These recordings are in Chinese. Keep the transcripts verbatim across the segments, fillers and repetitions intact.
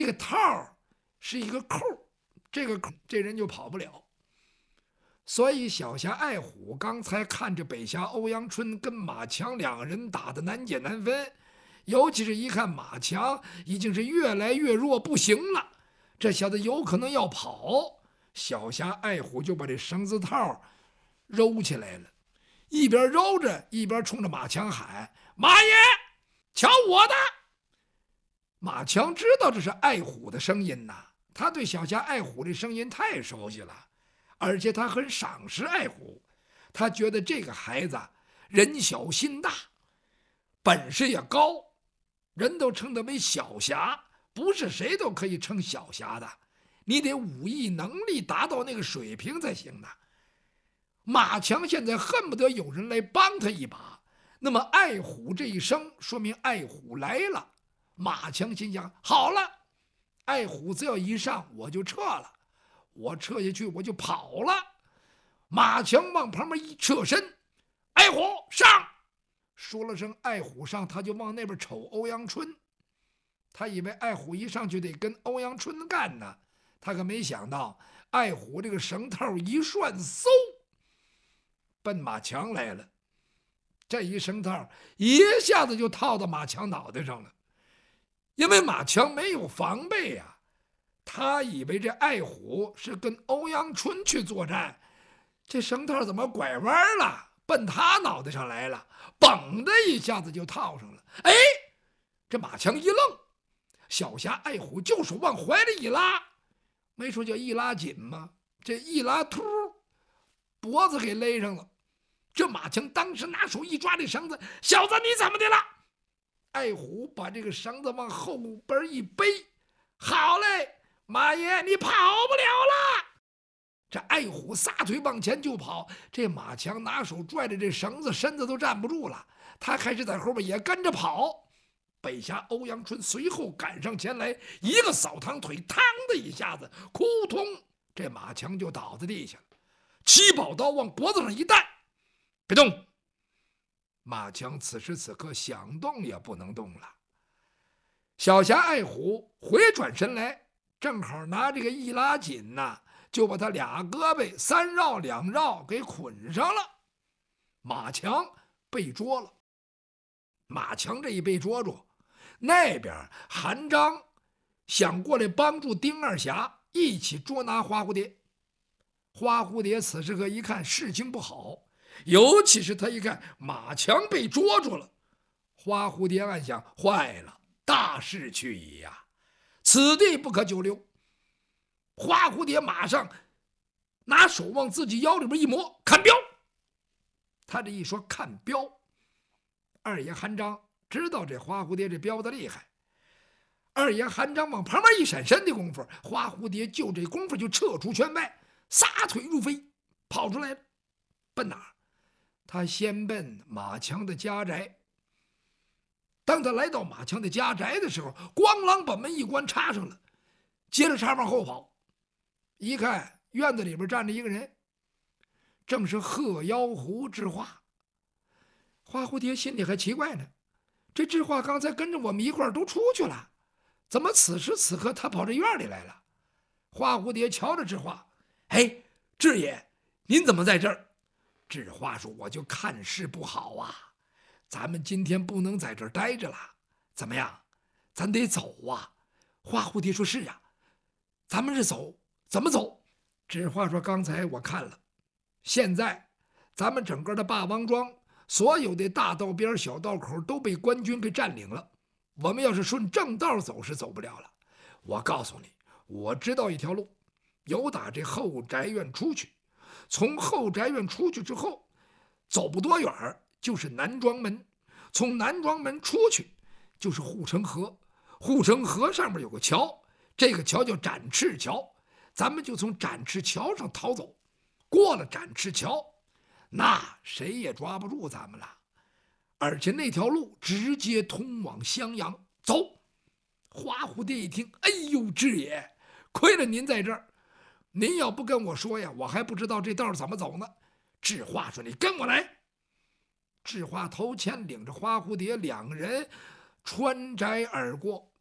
这个套是一个扣，这个扣这人就跑不了。所以小侠爱虎刚才看着北侠欧阳春跟马强两人打得难解难分，尤其是一看马强已经是越来越弱，不行了，这小子有可能要跑，小侠爱虎就把这绳子套揉起来了，一边揉着一边冲着马强喊：“马爷，瞧我的！”马强知道这是爱虎的声音呐，他对小侠爱虎的声音太熟悉了，而且他很赏识爱虎，他觉得这个孩子人小心大，本事也高，人都称他为小侠，不是谁都可以称小侠的，你得武艺能力达到那个水平才行的。马强现在恨不得有人来帮他一把，那么爱虎这一声说明爱虎来了。马强心想：好了，爱虎只要一上我就撤了，我撤下去我就跑了。马强往旁边一侧身，爱虎上，说了声爱虎上，他就往那边瞅欧阳春。他以为爱虎一上去得跟欧阳春干呢，他可没想到爱虎这个绳套一涮，嗖，奔马强来了。这一绳套一下子就套到马强脑袋上了。因为马强没有防备呀、啊，他以为这爱虎是跟欧阳春去作战，这绳套怎么拐弯了，奔他脑袋上来了，嘣的一下子就套上了。哎，这马强一愣，小侠爱虎就手往怀里一拉，没说叫一拉紧吗？这一拉突，脖子给勒上了。这马强当时拿手一抓这绳子，小子你怎么的了？爱虎把这个绳子往后边一背，好嘞，马爷你跑不了了。这爱虎撒腿往前就跑，这马强拿手拽着这绳子，身子都站不住了，他开始在后边也跟着跑。北侠欧阳春随后赶上前来，一个扫堂腿，嘡的一下子，扑通，这马强就倒在地下了。七宝刀往脖子上一戴，别动。马强此时此刻想动也不能动了。小侠爱虎回转身来，正好拿这个一拉紧呐、啊，就把他俩胳膊三绕两绕给捆上了。马强被捉了。马强这一被捉住，那边韩章想过来帮助丁二侠一起捉拿花蝴蝶。花蝴蝶此时可一看事情不好，尤其是他一看马强被捉住了，花蝴蝶暗想：坏了，大势去矣呀，此地不可久留。花蝴蝶马上拿手往自己腰里边一摸，看镖。他这一说看镖，二爷韩章知道这花蝴蝶这镖的厉害。二爷韩章往旁边一闪身的功夫，花蝴蝶就这功夫就撤出圈外，撒腿入飞，跑出来了。奔哪儿？他先奔马强的家宅。当他来到马强的家宅的时候，咣啷把门一关插上了，接着插往后跑，一看院子里边站着一个人，正是鹤妖狐智化。花蝴蝶心里还奇怪呢，这智化刚才跟着我们一块儿都出去了，怎么此时此刻他跑这院里来了？花蝴蝶瞧着智化，哎，智爷您怎么在这儿？智化说：我就看事不好啊，咱们今天不能在这儿待着了，怎么样？咱得走啊。花蝴蝶说：是啊，咱们是走，怎么走？智化说：刚才我看了，现在咱们整个的霸王庄所有的大道边小道口都被官军给占领了，我们要是顺正道走是走不了了。我告诉你，我知道一条路，由打这后宅院出去，从后宅院出去之后，走不多远就是南庄门，从南庄门出去就是护城河，护城河上面有个桥，这个桥叫展翅桥，咱们就从展翅桥上逃走，过了展翅桥，那谁也抓不住咱们了，而且那条路直接通往襄阳。走！花蝴蝶一听，哎呦，智爷，亏了您在这儿，您要不跟我说呀，我还不知道这道怎么走呢。智化说：你跟我来。智化头前领着花蝴蝶两个人穿宅而过，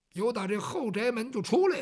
由打这后宅门就出来了。